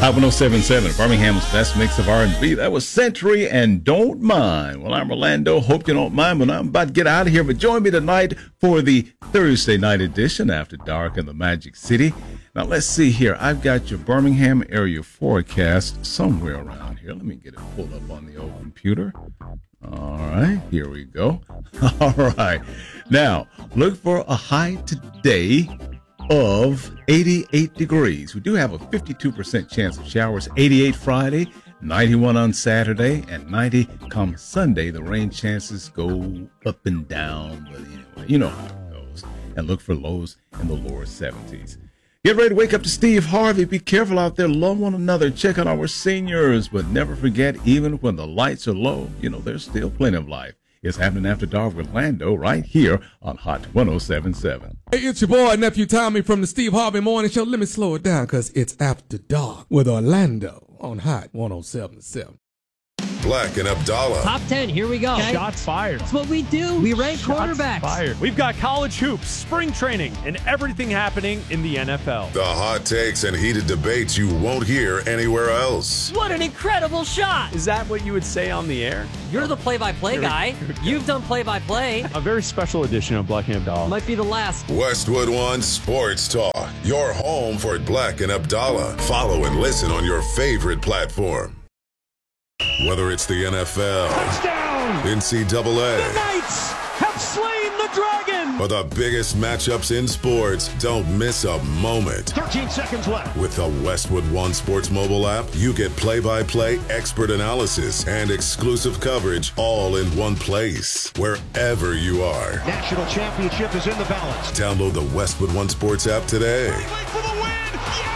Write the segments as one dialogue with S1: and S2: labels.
S1: Hot 107.7, Birmingham's best mix of R&B. That was Century and Don't Mind. Well, I'm Orlando. Hope you don't mind, but I'm about to get out of here. But join me tonight for the Thursday night edition After Dark in the Magic City. Now, let's see here. I've got your Birmingham area forecast somewhere around here. Let me get it pulled up on the old computer. All right, here we go. All right. Now, look for a high today of 88 degrees. We do have a 52% chance of showers. 88 Friday, 91 on Saturday, and 90 come Sunday. The rain chances go up and down, but anyway, you know how it goes. And look for lows in the lower 70s. Get ready to wake up to Steve Harvey. Be careful out there. Love one another. Check on our seniors. But never forget, even when the lights are low, there's still plenty of life. It's happening After Dark with Orlando right here on Hot 107.7.
S2: Hey, it's your boy, Nephew Tommy from the Steve Harvey Morning Show. Let me slow it down because it's After Dark with Orlando on Hot 107.7.
S3: Black and Abdallah.
S4: Top 10, here we go.
S5: Okay. Shots fired.
S4: That's what we do. We rank quarterbacks.
S5: Fired. We've got college hoops, spring training, and everything happening in the NFL.
S3: The hot takes and heated debates you won't hear anywhere else.
S4: What an incredible shot.
S5: Is that what you would say on the air?
S4: You're the play-by-play guy. You've done play-by-play.
S5: A very special edition of Black and Abdallah.
S4: Might be the last.
S3: Westwood One Sports Talk. Your home for Black and Abdallah. Follow and listen on your favorite platform. Whether it's the NFL,
S5: Touchdown!
S3: NCAA,
S5: the Knights have slain the dragon!
S3: or the biggest matchups in sports, don't miss a moment.
S5: 13 seconds left.
S3: With the Westwood One Sports mobile app, you get play-by-play expert analysis and exclusive coverage all in one place, wherever you are.
S6: National championship is in the balance.
S3: Download the Westwood One Sports app today.
S6: For the win!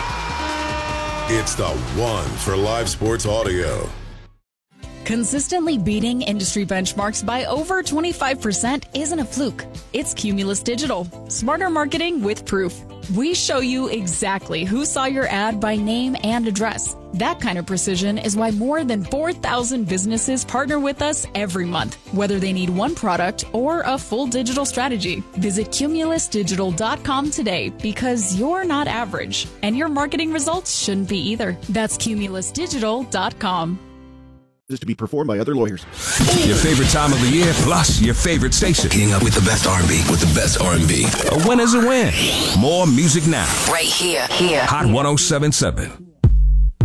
S6: Yeah!
S3: It's the one for live sports audio.
S7: Consistently beating industry benchmarks by over 25% isn't a fluke. It's Cumulus Digital. Smarter marketing with proof. We show you exactly who saw your ad by name and address. That kind of precision is why more than 4,000 businesses partner with us every month, whether they need one product or a full digital strategy. Visit cumulusdigital.com today because you're not average, and your marketing results shouldn't be either. That's cumulusdigital.com.
S8: Is to be performed by other lawyers.
S9: Your favorite time of the year, plus your favorite station.
S10: Getting up with the best R&B, with the best R&B.
S9: A win is a win. More music now.
S10: Right here.
S9: Hot 107.7.